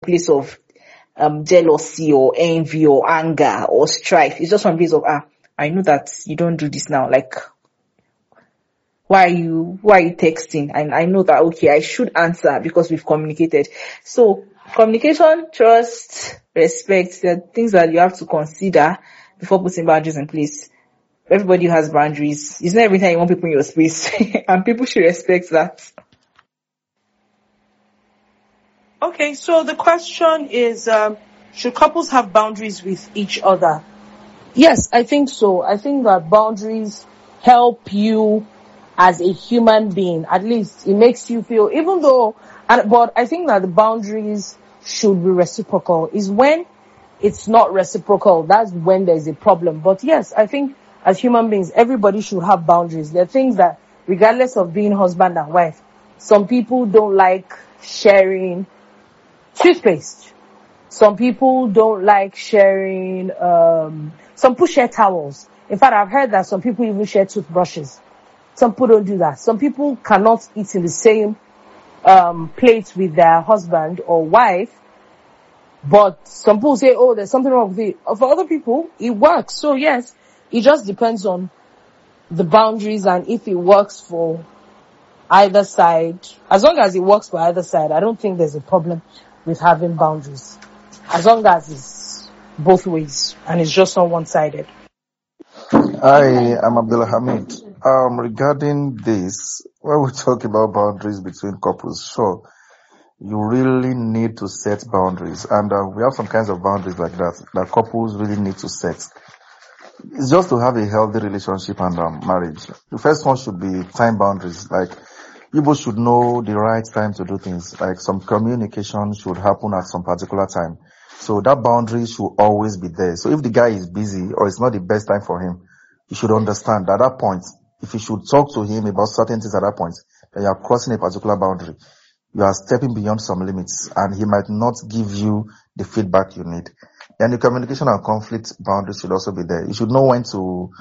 place of jealousy or envy or anger or strife. It's just from a place of, I know that you don't do this now. Like, why are you texting? And I know that, okay, I should answer because we've communicated. So communication, trust, respect, the things that you have to consider before putting boundaries in place. Everybody has boundaries. It's not every time you want people in your space and people should respect that. Okay, so the question is, should couples have boundaries with each other? Yes, I think so. I think that boundaries help you as a human being. At least it makes you feel, but I think that the boundaries should be reciprocal. Is when it's not reciprocal, that's when there's a problem. But yes, I think as human beings, everybody should have boundaries. There are things that, regardless of being husband and wife, some people don't like sharing toothpaste. Some people don't like sharing, some people share towels. In fact, I've heard that some people even share toothbrushes. Some people don't do that. Some people cannot eat in the same plate with their husband or wife. But some people say, oh, there's something wrong with it. For other people, it works. So yes, it just depends on the boundaries and if it works for either side. As long as it works for either side, I don't think there's a problem with having boundaries. As long as it's both ways and it's just not one-sided. Hi, I'm Abdullah Hamid. Regarding this, when we talk about boundaries between couples, sure, you really need to set boundaries. And we have some kinds of boundaries like that couples really need to set. It's just to have a healthy relationship and marriage. The first one should be time boundaries. Like, you both should know the right time to do things. Like, some communication should happen at some particular time. So that boundary should always be there. So if the guy is busy or it's not the best time for him, you should understand that at that point, if you should talk to him about certain things at that point, then you are crossing a particular boundary. You are stepping beyond some limits and he might not give you the feedback you need. And the communication and conflict boundaries should also be there. You should know when to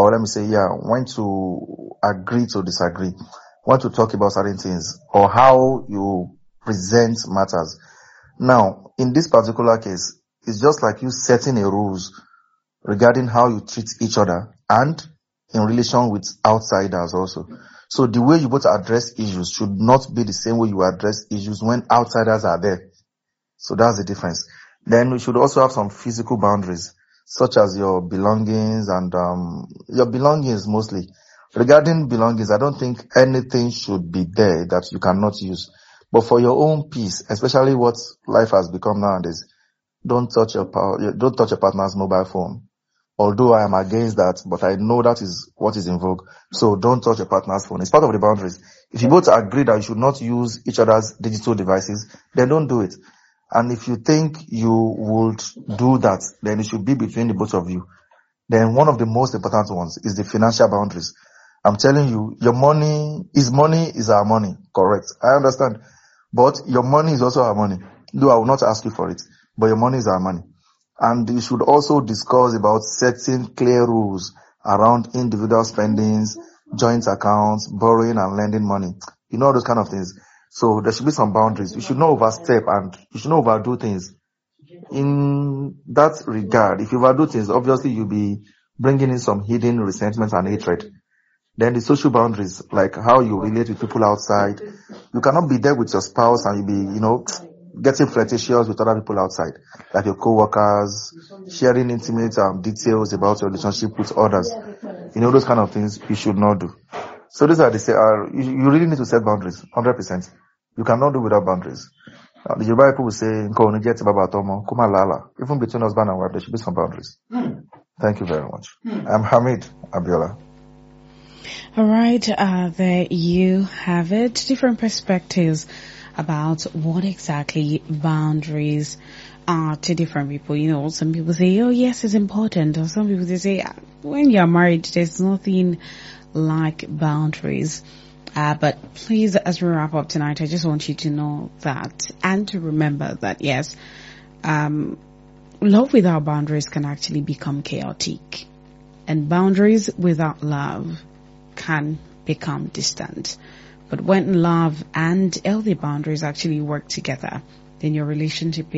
agree to disagree, when to talk about certain things, or how you present matters. Now, in this particular case, it's just like you setting a rules regarding how you treat each other and in relation with outsiders also. So the way you both address issues should not be the same way you address issues when outsiders are there. So that's the difference. Then we should also have some physical boundaries, such as your belongings and your belongings mostly. Regarding belongings, I don't think anything should be there that you cannot use. But for your own peace, especially what life has become nowadays, don't touch your partner's mobile phone. Although I am against that, but I know that is what is in vogue. So don't touch your partner's phone. It's part of the boundaries. If you both agree that you should not use each other's digital devices, then don't do it. And if you think you would do that, then it should be between the both of you. Then one of the most important ones is the financial boundaries. I'm telling you, your money is our money. Correct. I understand. But your money is also our money. Though I will not ask you for it, but your money is our money. And you should also discuss about setting clear rules around individual spendings, joint accounts, borrowing and lending money. You know, those kind of things. So there should be some boundaries. You should not overstep and you should not overdo things. In that regard, if you overdo things, obviously you'll be bringing in some hidden resentment and hatred. Then the social boundaries, like how you relate with people outside. You cannot be there with your spouse and you'll be, getting flirtatious with other people outside, like your co-workers, sharing intimate details about your relationship with others. Those kind of things you should not do. So these are you really need to set boundaries, 100%. You cannot do without boundaries. The Yoruba people will say, even between husband and wife, there should be some boundaries. Thank you very much. I'm Hamid Abiola. All right, there you have it. Different perspectives about what exactly boundaries are to different people. Some people say, oh yes, it's important. Or some people say, when you're married, there's nothing like boundaries. But please, as we wrap up tonight, I just want you to know that and to remember that, yes, love without boundaries can actually become chaotic. And boundaries without love can become distant. But when love and healthy boundaries actually work together, then your relationship